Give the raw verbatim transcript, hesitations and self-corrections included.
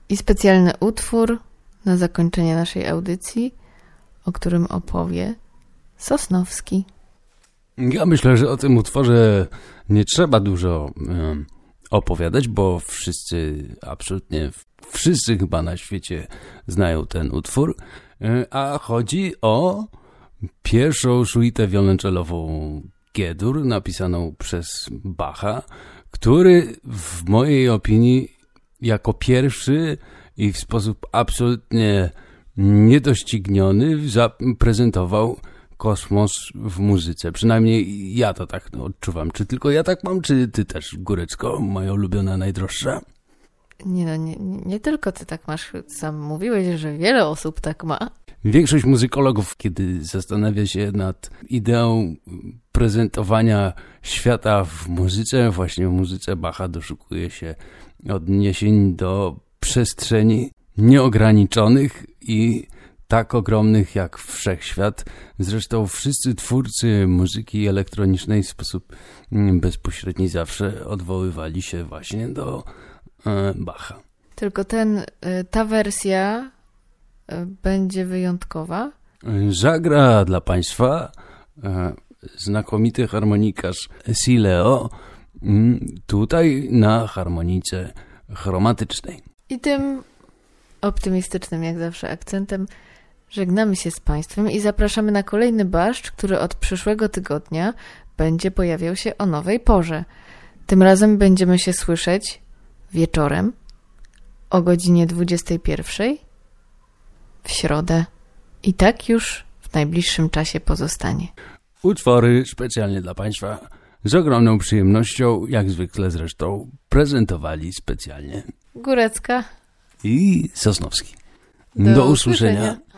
I specjalny utwór na zakończenie naszej audycji, o którym opowie Sosnowski. Ja myślę, że o tym utworze nie trzeba dużo um, opowiadać, bo wszyscy, absolutnie wszyscy chyba na świecie znają ten utwór, a chodzi o pierwszą suitę wiolonczelową G-dur napisaną przez Bacha, który w mojej opinii jako pierwszy i w sposób absolutnie niedościgniony zaprezentował kosmos w muzyce. Przynajmniej ja to tak odczuwam. Czy tylko ja tak mam, czy ty też, Górecko, moja ulubiona najdroższa? Nie no, nie, nie tylko ty tak masz. Sam mówiłeś, że wiele osób tak ma. Większość muzykologów, kiedy zastanawia się nad ideą prezentowania świata w muzyce, właśnie w muzyce Bacha doszukuje się odniesień do przestrzeni nieograniczonych i tak ogromnych jak wszechświat. Zresztą wszyscy twórcy muzyki elektronicznej w sposób bezpośredni zawsze odwoływali się właśnie do e, Bacha. Tylko ten, ta wersja będzie wyjątkowa. Zagra dla Państwa e, znakomity harmonikarz Sileo tutaj na harmonice chromatycznej. I tym optymistycznym jak zawsze akcentem żegnamy się z Państwem i zapraszamy na kolejny barszcz, który od przyszłego tygodnia będzie pojawiał się o nowej porze. Tym razem będziemy się słyszeć wieczorem o godzinie dwudziestej pierwszej w środę. I tak już w najbliższym czasie pozostanie. Utwory specjalnie dla Państwa z ogromną przyjemnością, jak zwykle zresztą, prezentowali specjalnie Górecka i Sosnowski. Do, Do usłyszenia. usłyszenia.